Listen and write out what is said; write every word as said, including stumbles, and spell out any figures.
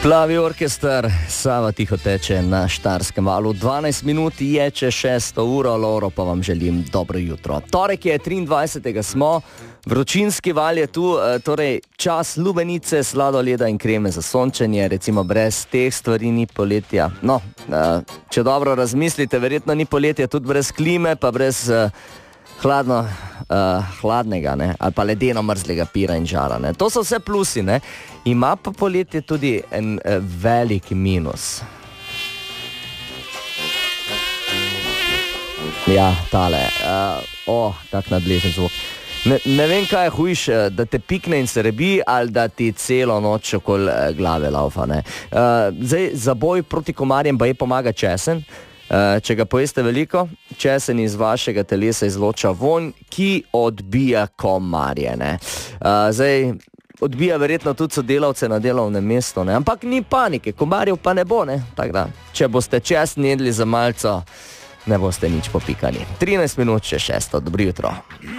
Plavi orkester, Sava tiho teče na Štajerskem valu. dvanajst minut je čez šesto uro, Loro pa vam želim dobro jutro. Torek je triindvajsetega smo, vročinski val je tu, torej čas lubenice, sladoleda in kreme za sončenje, recimo brez teh stvari ni poletja. No, če dobro razmislite, verjetno ni poletja tudi brez klime, pa brez hladno, uh, hladnega, ne, ali pa ledeno mrzlega pira in žara, ne. To so vse plusi, ne. Ima pa poletje tudi en uh, velik minus. Ja, tale. Uh, oh, kak nadležen zvok. Ne, ne vem, kaj je hujš, da te pikne in se rebi, ali da ti celo noč okoli glave laufa, ne. Uh, zdaj, za boj proti komarjem pa je pomaga česen. Uh, če ga pojeste veliko, česen iz vašega telesa izloča vonj, ki odbija komarje, ne. Uh, zdaj, odbija verjetno tudi sodelavce na delovnem mestu, ne. Ampak ni panike, komarjev pa ne bo, ne. Tako da, če boste česen jedli za malco, ne boste nič popikani. trinajst minut še šesto, dobro jutro.